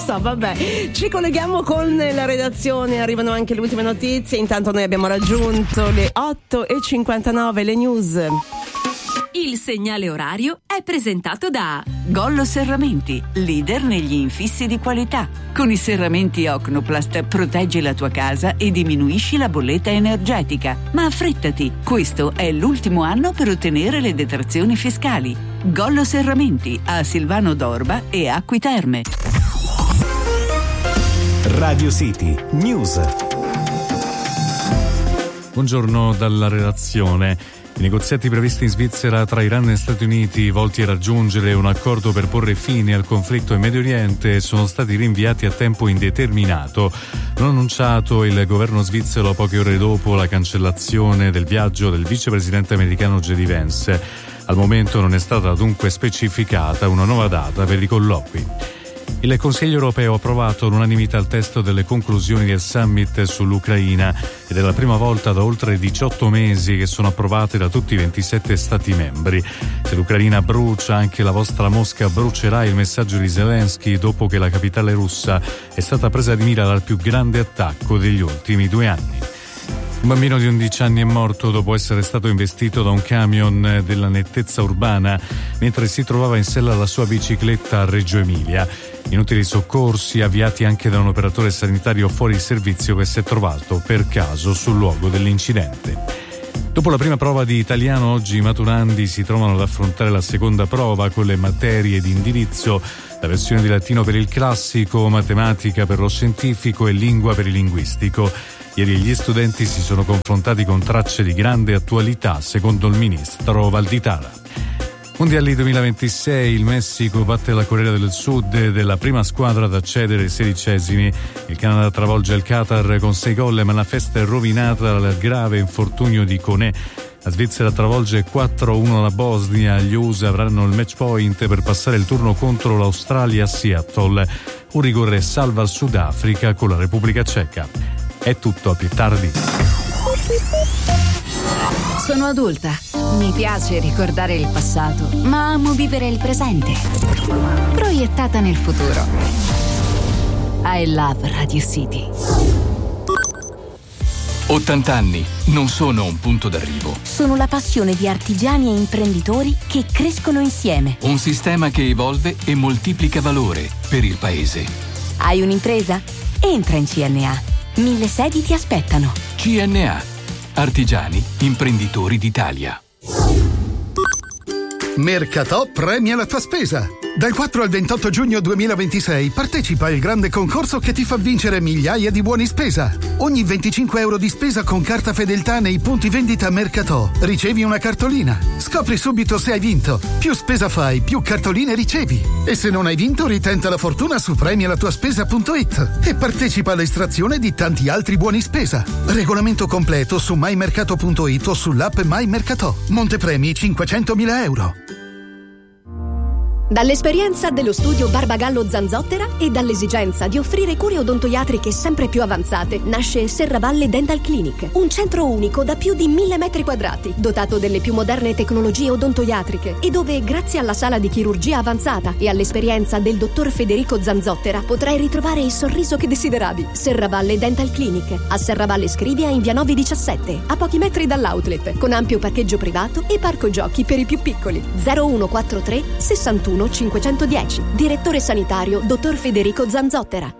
so, vabbè. Ci colleghiamo con la redazione, arrivano anche le ultime notizie. Intanto noi abbiamo raggiunto le 8:59, le news. Il segnale orario è presentato da Gollo Serramenti, leader negli infissi di qualità. Con i serramenti Ocnoplast proteggi la tua casa e diminuisci la bolletta energetica. Ma affrettati, questo è l'ultimo anno per ottenere le detrazioni fiscali. Gollo Serramenti a Silvano d'Orba e Acqui Terme. Radio City News. Buongiorno dalla redazione. I negoziati previsti in Svizzera tra Iran e Stati Uniti, volti a raggiungere un accordo per porre fine al conflitto in Medio Oriente, sono stati rinviati a tempo indeterminato. L'ha annunciato il governo svizzero poche ore dopo la cancellazione del viaggio del vicepresidente americano J.D. Vance. Al momento non è stata dunque specificata una nuova data per i colloqui. Il Consiglio europeo ha approvato all'unanimità il testo delle conclusioni del summit sull'Ucraina ed è la prima volta da oltre 18 mesi che sono approvate da tutti i 27 Stati membri. Se l'Ucraina brucia, anche la vostra Mosca brucerà, il messaggio di Zelensky dopo che la capitale russa è stata presa di mira dal più grande attacco degli ultimi 2 anni. Un bambino di 11 anni è morto dopo essere stato investito da un camion della nettezza urbana mentre si trovava in sella alla sua bicicletta a Reggio Emilia. Inutili soccorsi avviati anche da un operatore sanitario fuori servizio che si è trovato per caso sul luogo dell'incidente. Dopo la prima prova di italiano, oggi i maturandi si trovano ad affrontare la seconda prova con le materie di indirizzo, la versione di latino per il classico, matematica per lo scientifico e lingua per il linguistico. Ieri gli studenti si sono confrontati con tracce di grande attualità, secondo il ministro Valditara. Mondiali 2026, il Messico batte la Corea del Sud ed è la prima squadra ad accedere ai 16esimi. Il Canada travolge il Qatar con 6 gol, ma la festa è rovinata dal grave infortunio di Koné. La Svizzera travolge 4-1 la Bosnia, gli USA avranno il match point per passare il turno contro l'Australia a Seattle. Un rigore salva il Sudafrica con la Repubblica Ceca. È tutto, a più tardi. Sono adulta. Mi piace ricordare il passato, ma amo vivere il presente. Proiettata nel futuro. I love Radio City. 80 anni non sono un punto d'arrivo. Sono la passione di artigiani e imprenditori che crescono insieme. Un sistema che evolve e moltiplica valore per il paese. Hai un'impresa? Entra in CNA. 1000 sedi ti aspettano. CNA. Artigiani, imprenditori d'Italia. Mercatò premia la tua spesa. Dal 4 al 28 giugno 2026 partecipa al grande concorso che ti fa vincere migliaia di buoni spesa. Ogni 25 euro di spesa con carta fedeltà nei punti vendita Mercatò ricevi una cartolina. Scopri subito se hai vinto. Più spesa fai, più cartoline ricevi. E se non hai vinto, ritenta la fortuna su premialatuaspesa.it e partecipa all'estrazione di tanti altri buoni spesa. Regolamento completo su mymercato.it o sull'app MyMercatò. Montepremi 500.000 euro. Dall'esperienza dello studio Barbagallo Zanzottera e dall'esigenza di offrire cure odontoiatriche sempre più avanzate, nasce Serravalle Dental Clinic, un centro unico da più di 1000 metri quadrati, dotato delle più moderne tecnologie odontoiatriche e dove, grazie alla sala di chirurgia avanzata e all'esperienza del dottor Federico Zanzottera, potrai ritrovare il sorriso che desideravi. Serravalle Dental Clinic, a Serravalle Scrivia in via 917, a pochi metri dall'outlet, con ampio parcheggio privato e parco giochi per i più piccoli. 0143 61 510. Direttore sanitario dottor Federico Zanzottera.